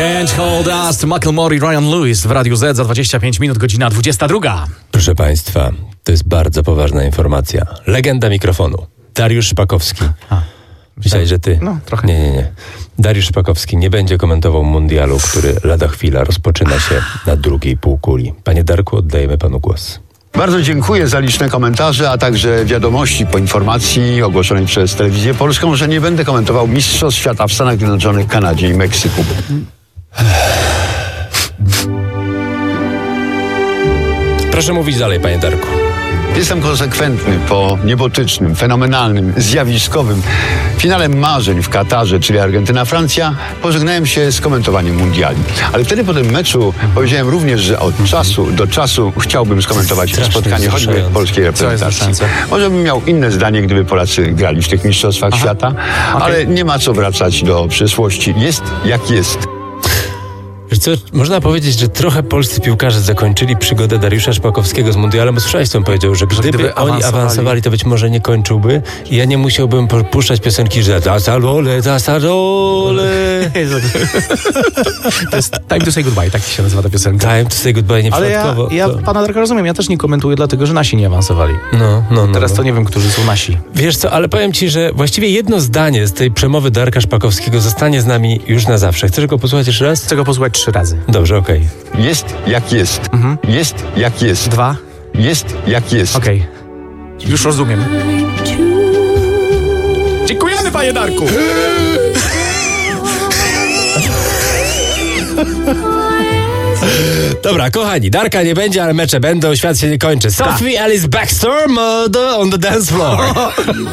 Can't Hold Us, Macklemore i Ryan Lewis w Radiu Z za 25 minut, godzina 22. Proszę Państwa, to jest bardzo poważna informacja. Legenda mikrofonu. Dariusz Szpakowski. Myślałeś, że ty? No, trochę. Nie. Dariusz Szpakowski nie będzie komentował mundialu, który lada chwila rozpoczyna się na drugiej półkuli. Panie Darku, oddajemy panu głos. Bardzo dziękuję za liczne komentarze, a także wiadomości po informacji ogłoszonej przez Telewizję Polską, że nie będę komentował Mistrzostw Świata w Stanach Zjednoczonych, Kanadzie i Meksyku. Proszę mówić dalej, panie Darku. Jestem konsekwentny po niebotycznym, fenomenalnym, zjawiskowym finale marzeń w Katarze, czyli Argentyna-Francja. Pożegnałem się z komentowaniem mundiali. Ale wtedy po tym meczu powiedziałem również, że od czasu do czasu chciałbym skomentować spotkanie choćby polskiej reprezentacji. Może bym miał inne zdanie, gdyby Polacy grali w tych mistrzostwach świata, ale nie ma co wracać do przeszłości. Jest jak jest. Wiesz co, można powiedzieć, że trochę polscy piłkarze zakończyli przygodę Dariusza Szpakowskiego z mundialem, bo słyszałeś, co on powiedział, że gdyby oni awansowali, to być może nie kończyłby i ja nie musiałbym puszczać piosenki, że Tasarole. To jest Time to Say Goodbye, tak się nazywa ta piosenka. Time to Say Goodbye, nieprzypadkowo. Ale ja pana Darka rozumiem, ja też nie komentuję, dlatego że nasi nie awansowali. No. Teraz to nie wiem, którzy są nasi. Wiesz co, ale powiem ci, że właściwie jedno zdanie z tej przemowy Darka Szpakowskiego zostanie z nami już na zawsze. Chcesz go posłuchać jeszcze raz? Chcę go posłuchać 3 razy. Dobrze, okej. Jest jak jest. Jest jak jest. 2. Jest jak jest. Okej. Już rozumiem. Dziękujemy, panie Darku! Dobra, kochani, Darka nie będzie, ale mecze będą, świat się nie kończy. Sophie Alice Baxter, Murder on the Dance Floor.